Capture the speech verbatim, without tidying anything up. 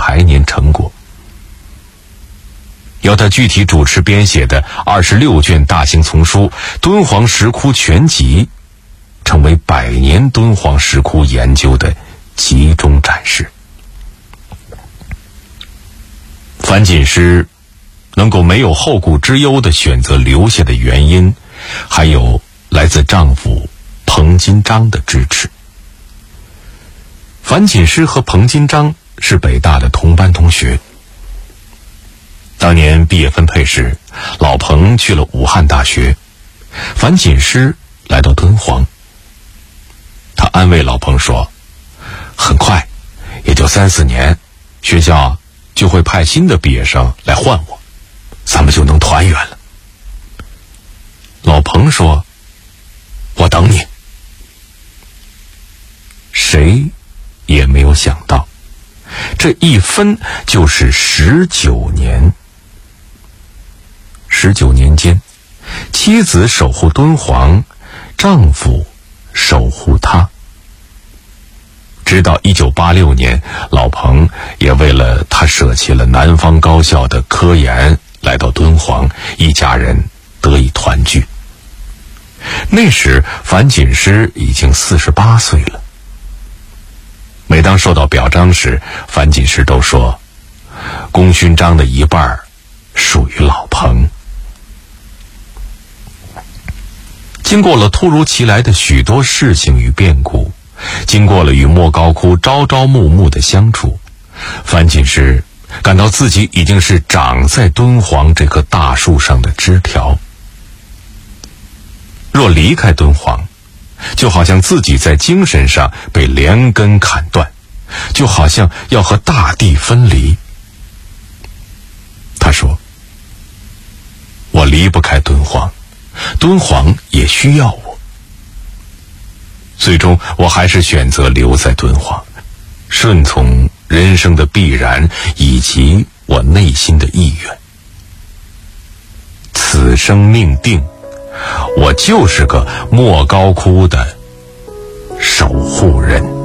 排年成果。要他具体主持编写的二十六卷大型丛书《敦煌石窟全集》，成为百年敦煌石窟研究的集中展示。樊锦诗能够没有后顾之忧地选择留下的原因，还有来自丈夫彭金章的支持。樊锦诗和彭金章是北大的同班同学。当年毕业分配时，老彭去了武汉大学，樊锦诗来到敦煌。他安慰老彭说，很快也就三四年，学校就会派新的毕业生来换我，咱们就能团圆了。老彭说，我等你。谁也没有想到，这一分就是十九年。十九年间，妻子守护敦煌，丈夫守护她。直到一九八六年，老彭也为了他舍弃了南方高校的科研，来到敦煌，一家人得以团聚。那时樊锦诗已经四十八岁了。每当受到表彰时，樊锦诗都说，功勋章的一半属于老彭。经过了突如其来的许多事情与变故，经过了与莫高窟朝朝暮暮的相处，樊锦诗感到自己已经是长在敦煌这棵大树上的枝条。若离开敦煌，就好像自己在精神上被连根砍断，就好像要和大地分离。他说，我离不开敦煌，敦煌也需要我。最终我还是选择留在敦煌，顺从人生的必然以及我内心的意愿。此生命定，我就是个莫高窟的守护人。